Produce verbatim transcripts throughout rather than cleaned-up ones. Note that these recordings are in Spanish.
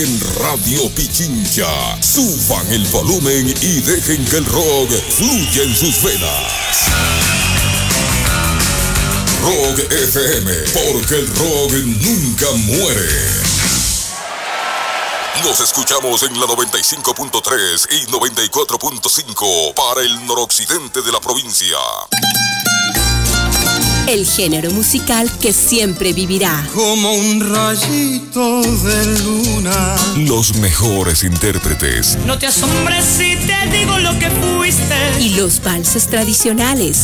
En Radio Pichincha, suban el volumen y dejen que el rock fluya en sus venas. Rock F M, porque el rock nunca muere. Nos escuchamos en la noventa y cinco punto tres y noventa y cuatro punto cinco para el noroccidente de la provincia. El género musical que siempre vivirá. Como un rayito de luna. Los mejores intérpretes. No te asombres si te digo lo que fuiste. Y los valses tradicionales.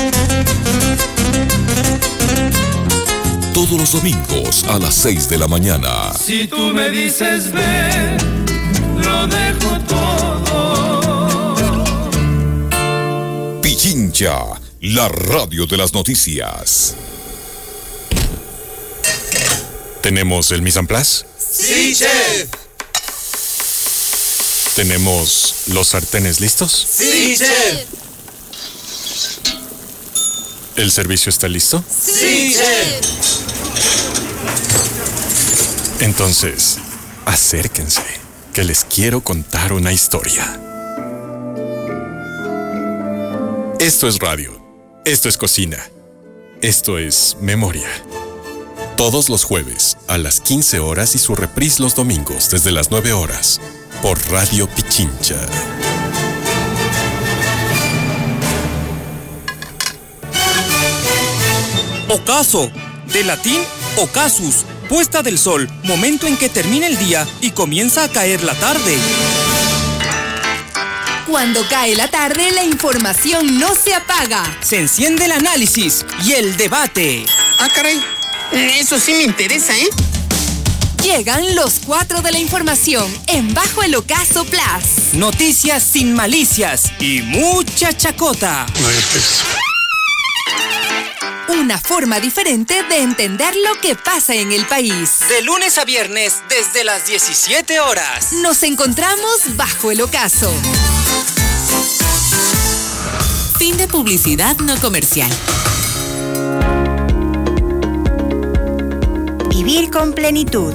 Todos los domingos a las seis de la mañana. Si tú me dices ven, lo dejo todo. Pichincha, la radio de las noticias. ¿Tenemos el mise en place? ¡Sí, chef! ¿Tenemos los sartenes listos? ¡Sí, chef! ¿El servicio está listo? ¡Sí, chef! Entonces, acérquense, que les quiero contar una historia. Esto es radio. Esto es cocina. Esto es memoria. Todos los jueves a las quince horas y su reprise los domingos desde las nueve horas por Radio Pichincha. Ocaso, de latín ocasus, puesta del sol, momento en que termina el día y comienza a caer la tarde. Cuando cae la tarde, la información no se apaga. Se enciende el análisis y el debate. Ah, caray. Eso sí me interesa, ¿eh? Llegan los cuatro de la información en Bajo el Ocaso Plus. Noticias sin malicias y mucha chacota. Una forma diferente de entender lo que pasa en el país. De lunes a viernes desde las diecisiete horas. Nos encontramos Bajo el Ocaso. Fin de publicidad no comercial. Vivir con plenitud.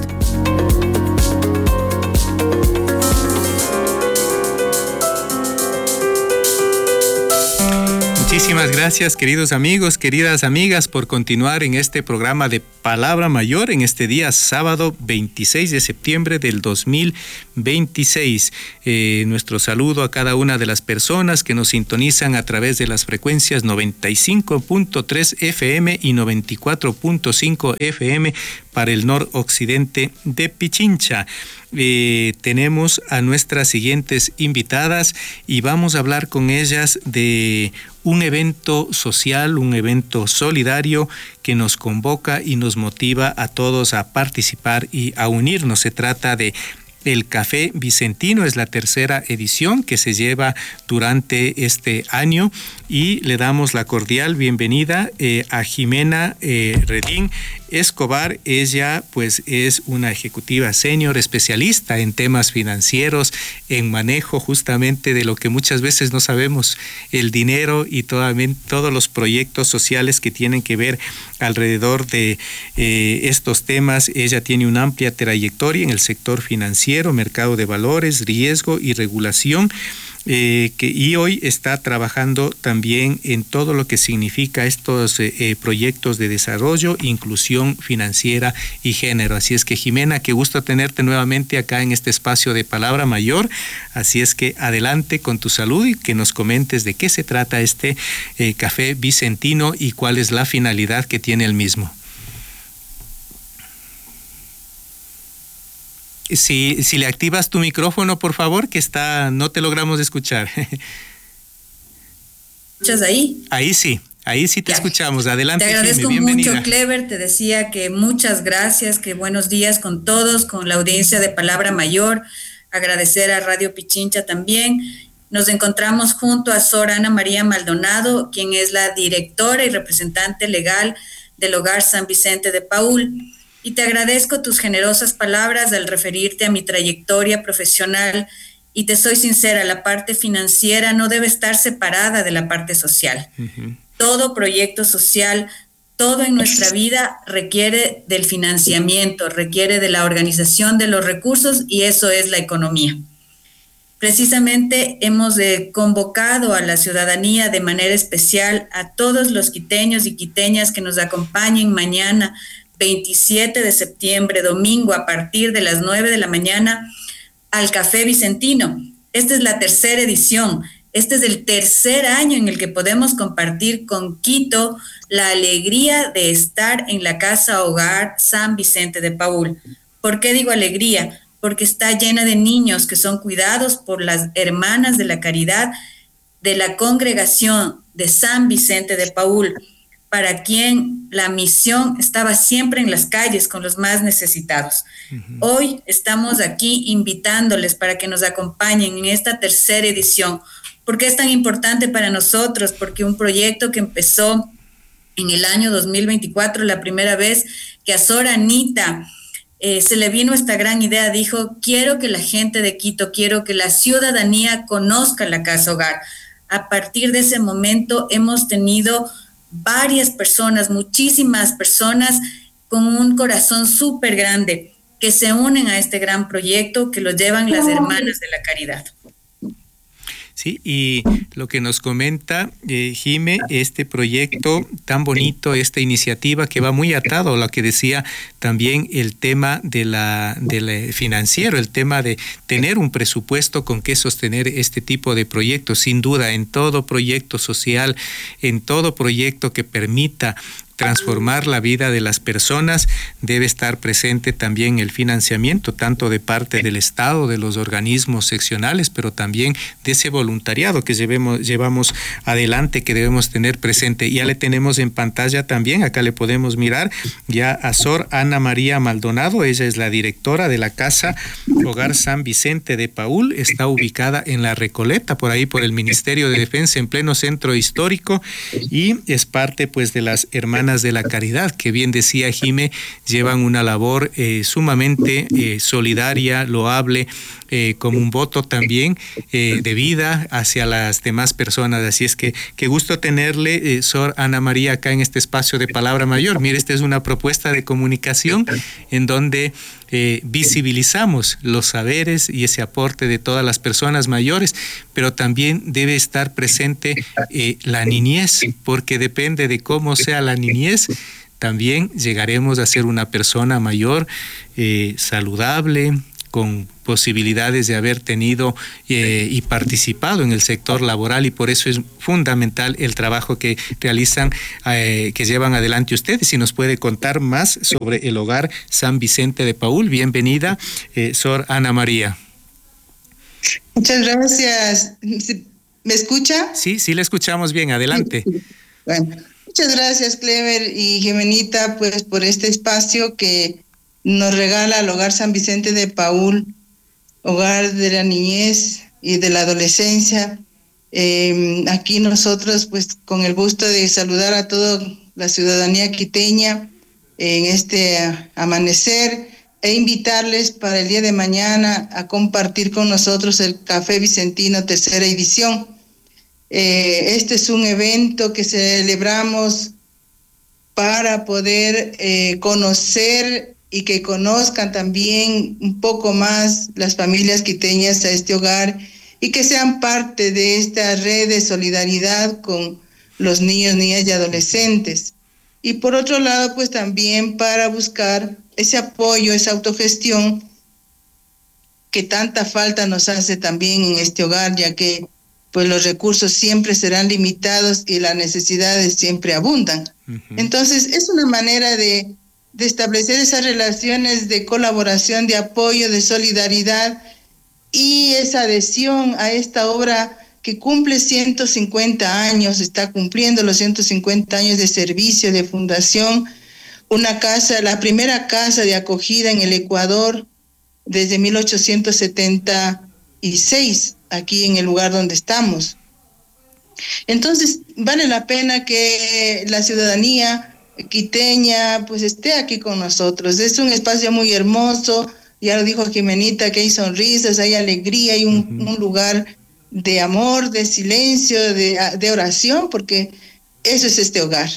Muchísimas gracias, queridos amigos, queridas amigas, por continuar en este programa de Palabra Mayor en este día sábado veintiséis de septiembre del dos mil veintiséis. Eh, nuestro saludo a cada una de las personas que nos sintonizan a través de las frecuencias noventa y cinco punto tres F M y noventa y cuatro punto cinco F M para el noroccidente de Pichincha. Eh, tenemos a nuestras siguientes invitadas y vamos a hablar con ellas de un evento social, un evento solidario que nos convoca y nos motiva a todos a participar y a unirnos. Se trata de el Café Vicentino, es la tercera edición que se lleva durante este año y le damos la cordial bienvenida eh, a Jimena eh, Redín Escobar. Ella pues es una ejecutiva senior especialista en temas financieros, en manejo justamente de lo que muchas veces no sabemos, el dinero y toda, todos los proyectos sociales que tienen que ver alrededor de eh, estos temas. Ella tiene una amplia trayectoria en el sector financiero, mercado de valores, riesgo y regulación. Eh, que, y hoy está trabajando también en todo lo que significa estos eh, eh, proyectos de desarrollo, inclusión financiera y género. Así es que, Jimena, qué gusto tenerte nuevamente acá en este espacio de Palabra Mayor. Así es que adelante con tu salud y que nos comentes de qué se trata este eh, Café Vicentino y cuál es la finalidad que tiene el mismo. Si, si le activas tu micrófono, por favor, que está, no te logramos escuchar. ¿Escuchas ahí? Ahí sí, ahí sí te ya. escuchamos. Adelante, te agradezco Jimmy, mucho, Clever. Te decía que muchas gracias, que buenos días con todos, con la audiencia de Palabra Mayor. Agradecer a Radio Pichincha también. Nos encontramos junto a Sor Ana María Maldonado, quien es la directora y representante legal del Hogar San Vicente de Paúl. Y te agradezco tus generosas palabras al referirte a mi trayectoria profesional y te soy sincera, la parte financiera no debe estar separada de la parte social. Uh-huh. Todo proyecto social todo en nuestra vida requiere del financiamiento, requiere de la organización de los recursos y eso es la economía. Precisamente hemos eh, convocado a la ciudadanía de manera especial a todos los quiteños y quiteñas que nos acompañen mañana, veintisiete de septiembre, domingo, a partir de las nueve de la mañana, al Café Vicentino. Esta es la tercera edición. Este es el tercer año en el que podemos compartir con Quito la alegría de estar en la Casa Hogar San Vicente de Paúl. ¿Por qué digo alegría? Porque está llena de niños que son cuidados por las hermanas de la caridad de la congregación de San Vicente de Paúl, para quien la misión estaba siempre en las calles con los más necesitados. Uh-huh. Hoy estamos aquí invitándoles para que nos acompañen en esta tercera edición. ¿Por qué es tan importante para nosotros? Porque un proyecto que empezó en el año dos mil veinticuatro, la primera vez que a Sor Anita eh, se le vino esta gran idea, dijo, quiero que la gente de Quito, quiero que la ciudadanía conozca la Casa Hogar. A partir de ese momento hemos tenido varias personas, muchísimas personas con un corazón súper grande que se unen a este gran proyecto que lo llevan las hermanas de la caridad. Sí, y lo que nos comenta eh, Jime, este proyecto tan bonito, esta iniciativa que va muy atado a lo que decía también el tema de la del financiero, el tema de tener un presupuesto con que sostener este tipo de proyectos. Sin duda, en todo proyecto social, en todo proyecto que permita transformar la vida de las personas, debe estar presente también el financiamiento, tanto de parte del Estado, de los organismos seccionales, pero también de ese voluntariado que llevemos, llevamos adelante, que debemos tener presente. Ya le tenemos en pantalla también, acá le podemos mirar ya a Sor Ana María Maldonado, ella es la directora de la Casa Hogar San Vicente de Paúl, está ubicada en La Recoleta, por ahí por el Ministerio de Defensa, en pleno centro histórico, y es parte pues de las hermanas de la caridad, que bien decía Jime, llevan una labor eh, sumamente eh, solidaria, loable, eh, como un voto también eh, de vida hacia las demás personas. Así es que qué gusto tenerle, eh, Sor Ana María, acá en este espacio de Palabra Mayor. Mire, esta es una propuesta de comunicación en donde Eh, visibilizamos los saberes y ese aporte de todas las personas mayores, pero también debe estar presente eh, la niñez, porque depende de cómo sea la niñez, también llegaremos a ser una persona mayor, eh, saludable, con posibilidades de haber tenido eh, y participado en el sector laboral, y por eso es fundamental el trabajo que realizan, eh, que llevan adelante ustedes. Si nos puede contar más sobre el Hogar San Vicente de Paúl. Bienvenida, eh, Sor Ana María. Muchas gracias. ¿Me escucha? Sí, sí le escuchamos bien. Adelante. Bueno, muchas gracias, Clever y Jimenita, pues por este espacio que nos regala el Hogar San Vicente de Paúl, hogar de la niñez y de la adolescencia. Eh, aquí nosotros, pues, con el gusto de saludar a toda la ciudadanía quiteña en este amanecer e invitarles para el día de mañana a compartir con nosotros el Café Vicentino tercera edición. Eh, este es un evento que celebramos para poder eh, conocer y que conozcan también un poco más las familias quiteñas a este hogar y que sean parte de esta red de solidaridad con los niños, niñas y adolescentes. Y por otro lado, pues también para buscar ese apoyo, esa autogestión que tanta falta nos hace también en este hogar, ya que pues los recursos siempre serán limitados y las necesidades siempre abundan. Uh-huh. Entonces, es una manera de de establecer esas relaciones de colaboración, de apoyo, de solidaridad y esa adhesión a esta obra que cumple ciento cincuenta años, está cumpliendo los ciento cincuenta años de servicio, de fundación, una casa, la primera casa de acogida en el Ecuador desde mil ochocientos setenta y seis, aquí en el lugar donde estamos. Entonces, vale la pena que la ciudadanía quiteña pues esté aquí con nosotros. Es un espacio muy hermoso, ya lo dijo Jimenita, que hay sonrisas, hay alegría, hay un, uh-huh. un lugar de amor, de silencio, de, de oración, porque eso es este hogar.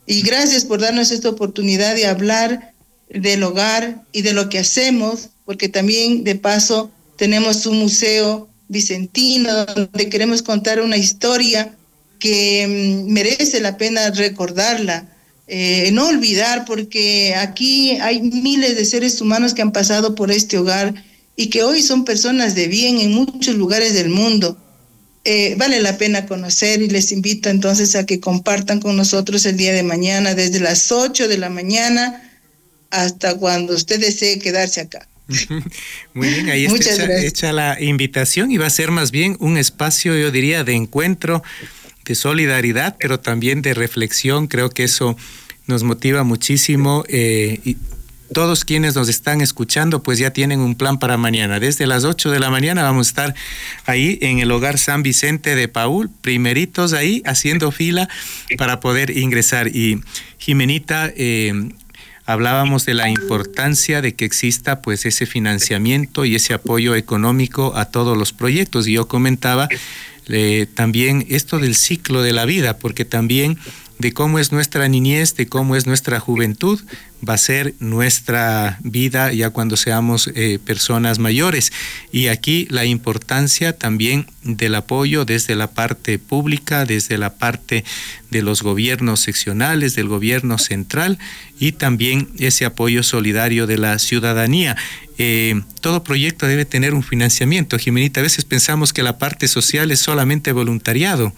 Y gracias por darnos esta oportunidad de hablar del hogar y de lo que hacemos, porque también de paso tenemos un museo vicentino donde queremos contar una historia que mm, merece la pena recordarla, eh, no olvidar, porque aquí hay miles de seres humanos que han pasado por este hogar y que hoy son personas de bien en muchos lugares del mundo. Eh, vale la pena conocer y les invito entonces a que compartan con nosotros el día de mañana desde las ocho de la mañana hasta cuando usted desee quedarse acá. Muy bien, ahí está hecha, hecha la invitación y va a ser más bien un espacio, yo diría, de encuentro, de solidaridad, pero también de reflexión. Creo que eso nos motiva muchísimo eh, y todos quienes nos están escuchando pues ya tienen un plan para mañana. Desde las ocho de la mañana vamos a estar ahí en el Hogar San Vicente de Paúl, primeritos ahí haciendo fila para poder ingresar. Y Jimenita, eh, hablábamos de la importancia de que exista pues ese financiamiento y ese apoyo económico a todos los proyectos. Y yo comentaba eh, también esto del ciclo de la vida, porque también de cómo es nuestra niñez, de cómo es nuestra juventud, va a ser nuestra vida ya cuando seamos eh, personas mayores. Y aquí la importancia también del apoyo desde la parte pública, desde la parte de los gobiernos seccionales, del gobierno central y también ese apoyo solidario de la ciudadanía. Eh, todo proyecto debe tener un financiamiento. Jimenita, a veces pensamos que la parte social es solamente voluntariado.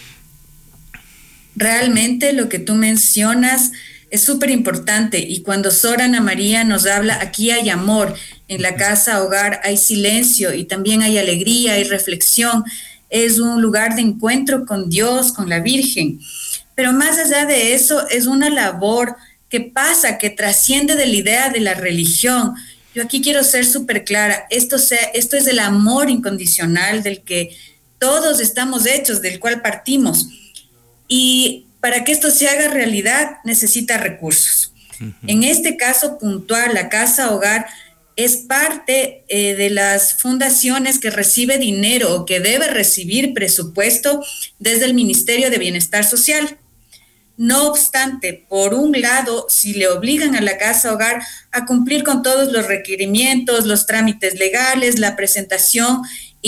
Realmente lo que tú mencionas es súper importante, y cuando Sor Ana María nos habla, aquí hay amor, en la casa hogar hay silencio y también hay alegría, hay reflexión, es un lugar de encuentro con Dios, con la Virgen. Pero más allá de eso, es una labor que pasa, que trasciende de la idea de la religión. Yo aquí quiero ser súper clara, esto, sea, esto es el amor incondicional del que todos estamos hechos, del cual partimos. Y para que esto se haga realidad necesita recursos. Uh-huh. En este caso puntual, la Casa Hogar es parte eh, de las fundaciones que recibe dinero o que debe recibir presupuesto desde el Ministerio de Bienestar Social. No obstante, por un lado, si le obligan a la Casa Hogar a cumplir con todos los requerimientos, los trámites legales, la presentación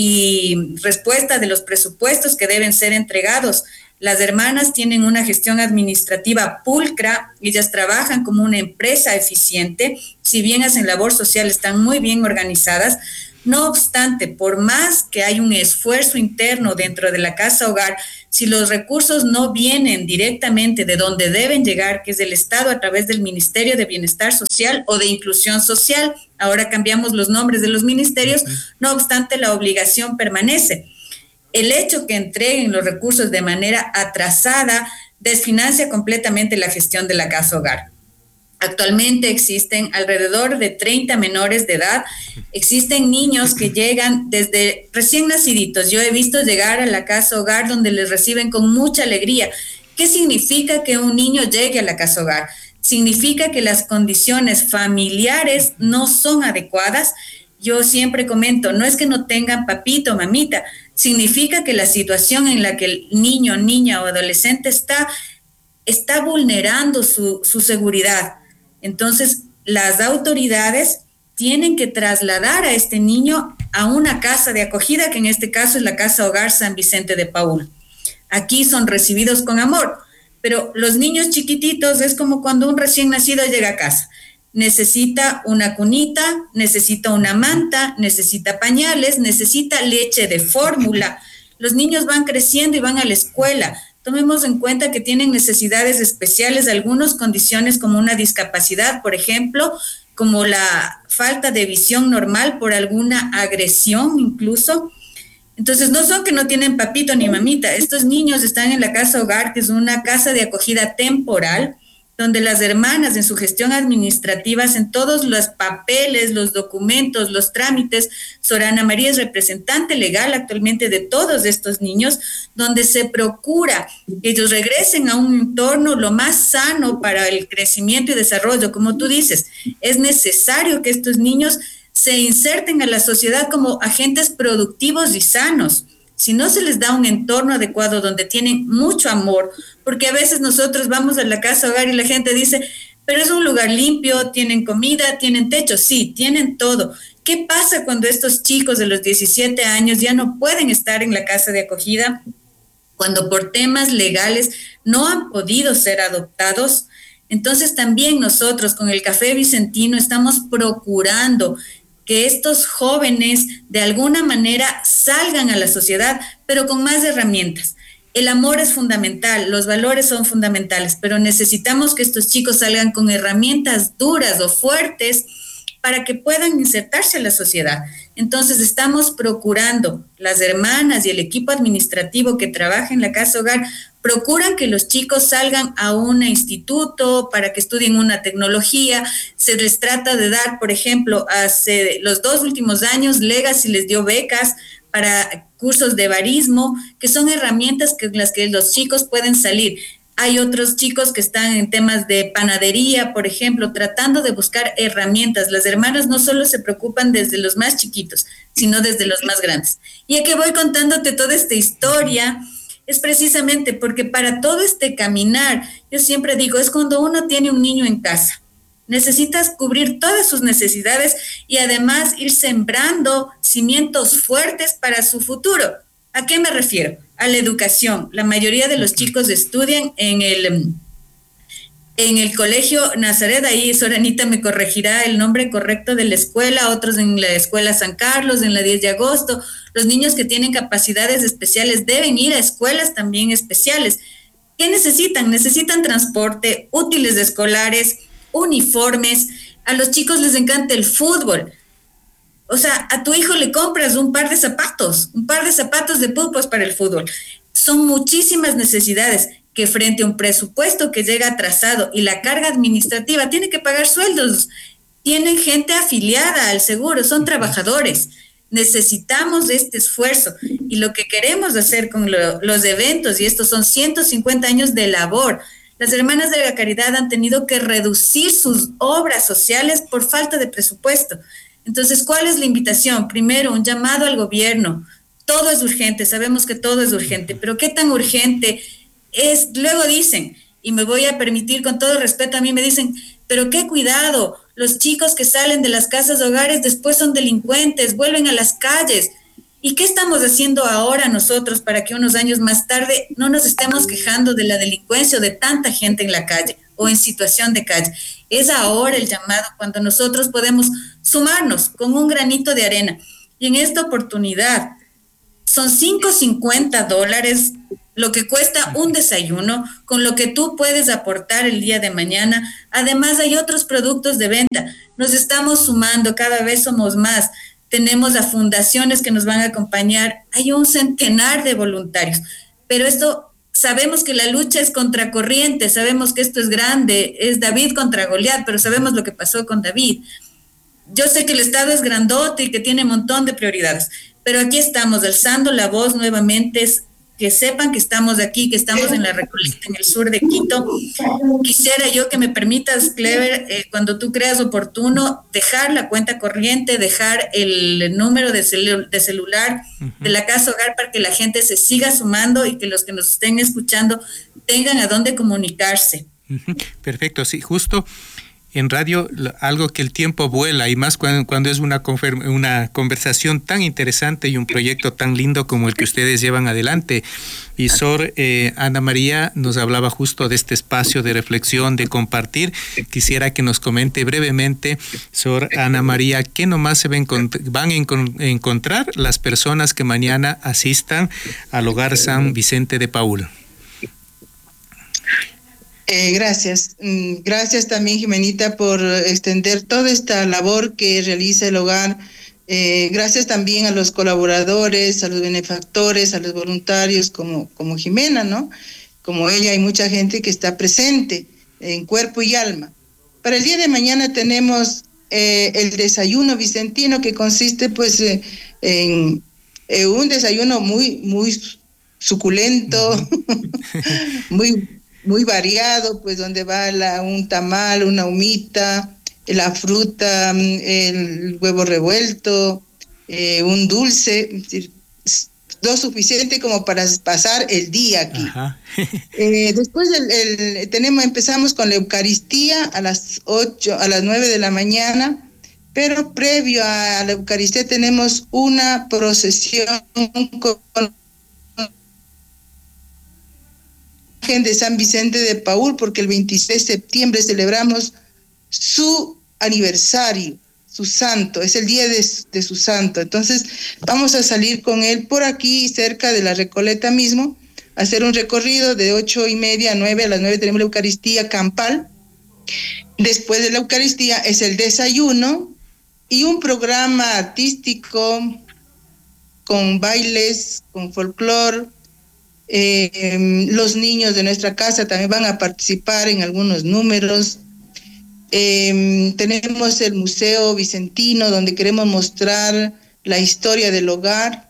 y respuesta de los presupuestos que deben ser entregados, las hermanas tienen una gestión administrativa pulcra, ellas trabajan como una empresa eficiente, si bien hacen labor social, están muy bien organizadas. No obstante, por más que hay un esfuerzo interno dentro de la Casa Hogar, si los recursos no vienen directamente de donde deben llegar, que es del Estado a través del Ministerio de Bienestar Social o de Inclusión Social, ahora cambiamos los nombres de los ministerios, no obstante la obligación permanece. El hecho que entreguen los recursos de manera atrasada desfinancia completamente la gestión de la Casa Hogar. Actualmente existen alrededor de treinta menores de edad, existen niños que llegan desde recién naciditos. Yo he visto llegar a la Casa Hogar donde les reciben con mucha alegría. ¿Qué significa que un niño llegue a la Casa Hogar? Significa que las condiciones familiares no son adecuadas. Yo siempre comento, no es que no tengan papito, mamita, significa que la situación en la que el niño, niña o adolescente está, está vulnerando su, su seguridad. Entonces, las autoridades tienen que trasladar a este niño a una casa de acogida, que en este caso es la Casa Hogar San Vicente de Paúl. Aquí son recibidos con amor, pero los niños chiquititos es como cuando un recién nacido llega a casa. Necesita una cunita, necesita una manta, necesita pañales, necesita leche de fórmula. Los niños van creciendo y van a la escuela. Tomemos en cuenta que tienen necesidades especiales, algunas condiciones como una discapacidad, por ejemplo, como la falta de visión normal por alguna agresión incluso. Entonces, no son que no tienen papito ni mamita. Estos niños están en la Casa Hogar, que es una casa de acogida temporal, donde las hermanas en su gestión administrativa hacen todos los papeles, los documentos, los trámites. Sor Ana María es representante legal actualmente de todos estos niños, donde se procura que ellos regresen a un entorno lo más sano para el crecimiento y desarrollo. Como tú dices, es necesario que estos niños se inserten a la sociedad como agentes productivos y sanos. si no se les da un entorno adecuado donde tienen mucho amor, porque a veces nosotros vamos a la casa hogar y la gente dice, pero es un lugar limpio, tienen comida, tienen techo, sí, tienen todo. ¿Qué pasa cuando estos chicos de los diecisiete años ya no pueden estar en la casa de acogida? Cuando por temas legales no han podido ser adoptados. Entonces también nosotros con el Café Vicentino estamos procurando que estos jóvenes de alguna manera salgan a la sociedad, pero con más herramientas. El amor es fundamental, los valores son fundamentales, pero necesitamos que estos chicos salgan con herramientas duras o fuertes para que puedan insertarse a la sociedad. Entonces estamos procurando, las hermanas y el equipo administrativo que trabaja en la casa hogar, procuran que los chicos salgan a un instituto para que estudien una tecnología. Se les trata de dar, por ejemplo, hace los dos últimos años, Legacy les dio becas para cursos de barismo, que son herramientas con las que los chicos pueden salir. Hay otros chicos que están en temas de panadería, por ejemplo, tratando de buscar herramientas. Las hermanas no solo se preocupan desde los más chiquitos, sino desde los más grandes. Y a que voy contándote toda esta historia es precisamente porque para todo este caminar, yo siempre digo, es cuando uno tiene un niño en casa. Necesitas cubrir todas sus necesidades y además ir sembrando cimientos fuertes para su futuro. ¿A qué me refiero? A la educación. La mayoría de los chicos estudian en el, en el Colegio Nazaret, ahí Soranita me corregirá el nombre correcto de la escuela, otros en la Escuela San Carlos, en la diez de agosto. Los niños que tienen capacidades especiales deben ir a escuelas también especiales. ¿Qué necesitan? Necesitan transporte, útiles escolares, uniformes. A los chicos les encanta el fútbol. O sea, a tu hijo le compras un par de zapatos, un par de zapatos de pulpos para el fútbol. Son muchísimas necesidades que frente a un presupuesto que llega atrasado y la carga administrativa tiene que pagar sueldos. Tienen gente afiliada al seguro, son trabajadores. Necesitamos este esfuerzo y lo que queremos hacer con lo, los eventos, y estos son ciento cincuenta años de labor. Las hermanas de la caridad han tenido que reducir sus obras sociales por falta de presupuesto. Entonces, ¿cuál es la invitación? Primero, un llamado al gobierno. Todo es urgente, sabemos que todo es urgente, pero ¿qué tan urgente es? Luego dicen, y me voy a permitir con todo respeto, a mí me dicen, pero qué cuidado, los chicos que salen de las casas hogares después son delincuentes, vuelven a las calles. ¿Y qué estamos haciendo ahora nosotros para que unos años más tarde no nos estemos quejando de la delincuencia o de tanta gente en la calle o en situación de calle? Es ahora el llamado cuando nosotros podemos sumarnos con un granito de arena. Y en esta oportunidad son cinco cincuenta dólares lo que cuesta un desayuno, con lo que tú puedes aportar el día de mañana. Además hay otros productos de venta. Nos estamos sumando, cada vez somos más. Tenemos a fundaciones que nos van a acompañar. Hay un centenar de voluntarios. Pero esto, sabemos que la lucha es contracorriente, sabemos que esto es grande, es David contra Goliat, pero sabemos lo que pasó con David. Yo sé que el Estado es grandote y que tiene un montón de prioridades, pero aquí estamos alzando la voz nuevamente, es que sepan que estamos aquí, que estamos en la Recoleta, en el sur de Quito. Quisiera yo que me permitas, Clever, eh, cuando tú creas oportuno, dejar la cuenta corriente, dejar el número de, celu de celular uh-huh. de la casa hogar para que la gente se siga sumando y que los que nos estén escuchando tengan a dónde comunicarse. Uh-huh. Perfecto, sí, justo. En radio, algo que el tiempo vuela, y más cuando, cuando es una, una conversación tan interesante y un proyecto tan lindo como el que ustedes llevan adelante. Y Sor eh, Ana María nos hablaba justo de este espacio de reflexión, de compartir. Quisiera que nos comente brevemente, Sor Ana María, ¿qué nomás se van a encontrar las personas que mañana asistan al Hogar San Vicente de Paúl? Eh, gracias. Gracias también, Jimenita, por extender toda esta labor que realiza el hogar. Eh, gracias también a los colaboradores, a los benefactores, a los voluntarios como, como Jimena, ¿no? Como ella, hay mucha gente que está presente en cuerpo y alma. Para el día de mañana tenemos eh, el desayuno vicentino, que consiste pues eh, en eh, un desayuno muy, muy suculento, muy muy variado, pues donde va la, un tamal, una humita, la fruta, el huevo revuelto, eh, un dulce. Es decir, lo suficiente como para pasar el día aquí. eh, después del, el, tenemos, empezamos con la Eucaristía a las ocho, a las nueve de la mañana, pero previo a la Eucaristía tenemos una procesión con de San Vicente de Paúl, porque el veintiséis de septiembre celebramos su aniversario, su santo, es el día de, de su santo. Entonces vamos a salir con él por aquí, cerca de la Recoleta mismo, a hacer un recorrido de ocho y media a nueve, a las nueve tenemos la Eucaristía campal. Después de la Eucaristía es el desayuno y un programa artístico con bailes, con folclore. Eh, los niños de nuestra casa también van a participar en algunos números. Eh, tenemos el Museo Vicentino, donde queremos mostrar la historia del hogar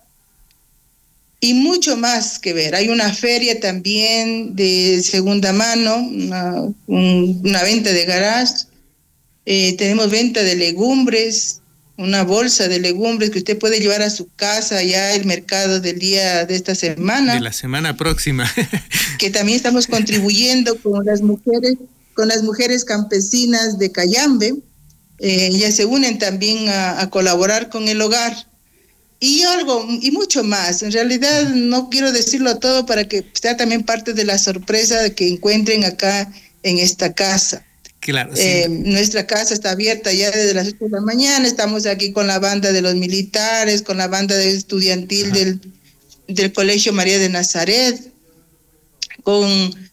y mucho más que ver. Hay una feria también de segunda mano, una, un, una venta de garage. Eh, tenemos venta de legumbres, una bolsa de legumbres que usted puede llevar a su casa, ya el mercado del día de esta semana. De la semana próxima. Que también estamos contribuyendo con las mujeres, con las mujeres campesinas de Cayambe. Eh, ellas se unen también a, a colaborar con el hogar. Y algo, y mucho más. En realidad no quiero decirlo todo para que sea también parte de la sorpresa de que encuentren acá en esta casa. Claro, sí. eh, nuestra casa está abierta ya desde las ocho de la mañana. Estamos aquí con la banda de los militares, con la banda de estudiantil del, del Colegio María de Nazaret, con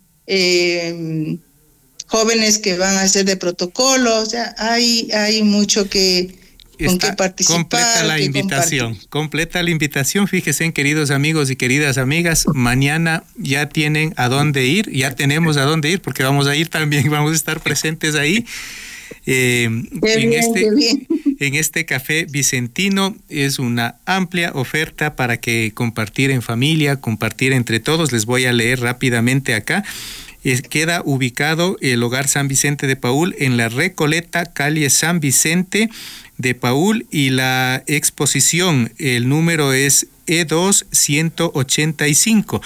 eh, jóvenes que van a ser de protocolo. O sea, hay, hay mucho que... Con Está que participar, completa la que invitación, compartir. completa la invitación. Fíjense, queridos amigos y queridas amigas, mañana ya tienen a dónde ir, ya tenemos a dónde ir, porque vamos a ir también, vamos a estar presentes ahí. Eh, Qué en, bien, este, qué bien. en este café vicentino es una amplia oferta para que compartir en familia, compartir entre todos. Les voy a leer rápidamente acá. Es, queda ubicado el Hogar San Vicente de Paúl en la Recoleta, calle San Vicente de Paúl, y la exposición, el número es E dos ciento ochenta y cinco.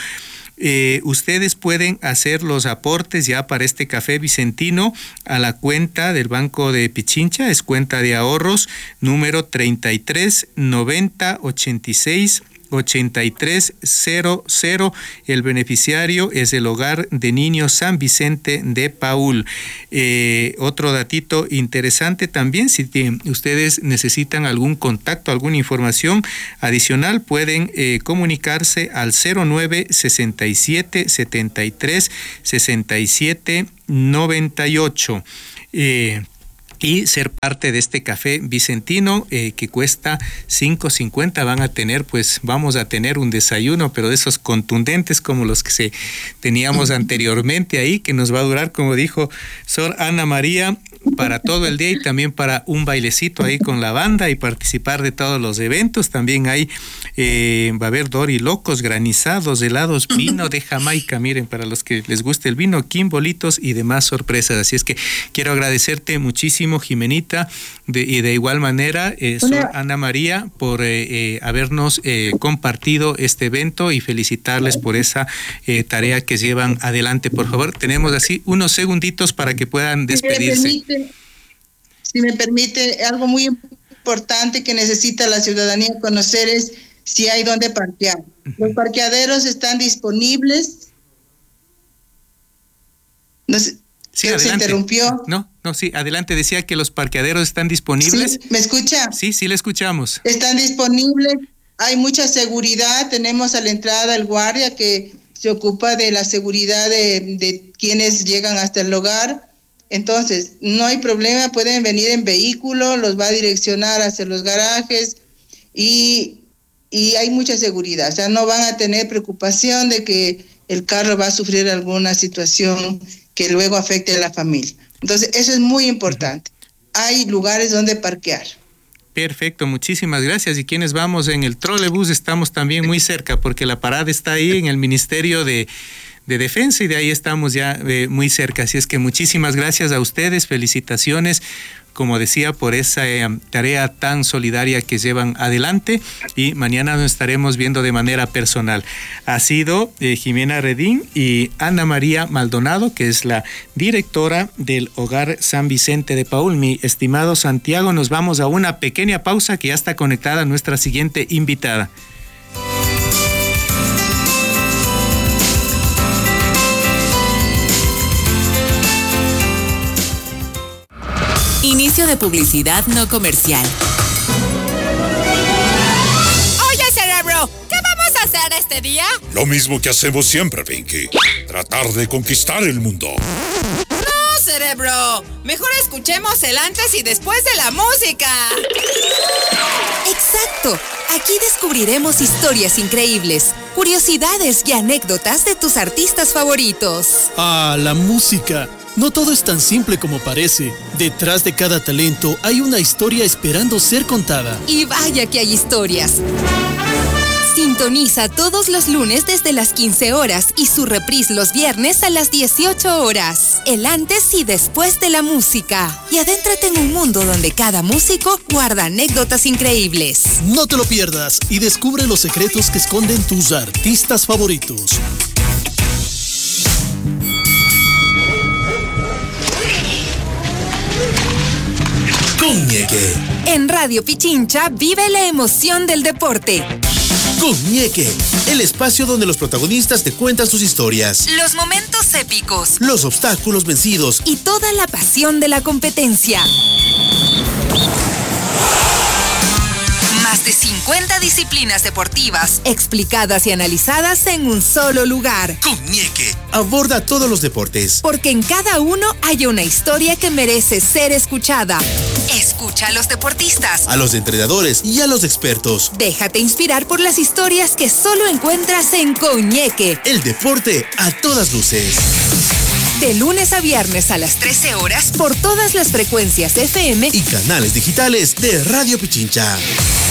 Eh, ustedes pueden hacer los aportes ya para este café vicentino a la cuenta del Banco de Pichincha, es cuenta de ahorros número treinta y tres noventa ochenta y seis ochenta y tres cero cero. El beneficiario es el Hogar de Niños San Vicente de Paúl. Eh, otro datito interesante también, si te, ustedes necesitan algún contacto, alguna información adicional, pueden eh, comunicarse al cero nueve sesenta y siete setenta y tres sesenta y siete noventa y ocho. Eh, y ser parte de este café vicentino eh, que cuesta cinco cincuenta. Van a tener, pues vamos a tener un desayuno, pero de esos contundentes como los que se teníamos anteriormente ahí, que nos va a durar, como dijo Sor Ana María, para todo el día, y también para un bailecito ahí con la banda y participar de todos los eventos. También hay, eh, va a haber dorilocos, granizados, helados, vino de Jamaica, miren, para los que les guste el vino, quimbolitos y demás sorpresas. Así es que quiero agradecerte muchísimo, Jimenita, de, y de igual manera, eh, Sor Ana María, por eh, eh, habernos eh, compartido este evento, y felicitarles por esa eh, tarea que llevan adelante. Por favor, tenemos así unos segunditos para que puedan despedirse. Si me permite, algo muy importante que necesita la ciudadanía conocer es si hay dónde parquear. Uh-huh. Los parqueaderos están disponibles. No sé, sí, ¿se interrumpió? No, no, sí, adelante. Decía que los parqueaderos están disponibles. ¿Sí? ¿Me escucha? Sí, sí, le escuchamos. Están disponibles, hay mucha seguridad. Tenemos a la entrada el guardia que se ocupa de la seguridad de, de quienes llegan hasta el hogar. Entonces, no hay problema, pueden venir en vehículo, los va a direccionar hacia los garajes y, y hay mucha seguridad. O sea, no van a tener preocupación de que el carro va a sufrir alguna situación que luego afecte a la familia. Entonces, eso es muy importante. Hay lugares donde parquear. Perfecto, muchísimas gracias. Y quienes vamos en el trolebús estamos también muy cerca, porque la parada está ahí en el Ministerio de... de defensa, y de ahí estamos ya eh, muy cerca. Así es que muchísimas gracias a ustedes, felicitaciones, como decía, por esa eh, tarea tan solidaria que llevan adelante, y mañana nos estaremos viendo de manera personal. Ha sido eh, Jimena Redín y Ana María Maldonado, que es la directora del Hogar San Vicente de Paúl. Mi estimado Santiago, nos vamos a una pequeña pausa, que ya está conectada nuestra siguiente invitada. Inicio de publicidad no comercial. Oye, cerebro, ¿qué vamos a hacer este día? Lo mismo que hacemos siempre, Pinky. Tratar de conquistar el mundo. No, cerebro. Mejor escuchemos el antes y después de la música. Exacto. Aquí descubriremos historias increíbles, curiosidades y anécdotas de tus artistas favoritos. Ah, la música. No todo es tan simple como parece. Detrás de cada talento hay una historia esperando ser contada. Y vaya que hay historias. Sintoniza todos los lunes desde las quince horas y su reprise los viernes a las dieciocho horas. El antes y después de la música. Y adéntrate en un mundo donde cada músico guarda anécdotas increíbles. No te lo pierdas y descubre los secretos que esconden tus artistas favoritos. Con Ñeque. En Radio Pichincha vive la emoción del deporte. Con Ñeque, el espacio donde los protagonistas te cuentan sus historias, los momentos épicos, los obstáculos vencidos y toda la pasión de la competencia. Más de cincuenta disciplinas deportivas explicadas y analizadas en un solo lugar. Con Ñeque aborda todos los deportes, porque en cada uno hay una historia que merece ser escuchada. Escucha a los deportistas, a los entrenadores y a los expertos. Déjate inspirar por las historias que solo encuentras en Con Ñeque. El deporte a todas luces. De lunes a viernes a las trece horas por todas las frecuencias F M y canales digitales de Radio Pichincha.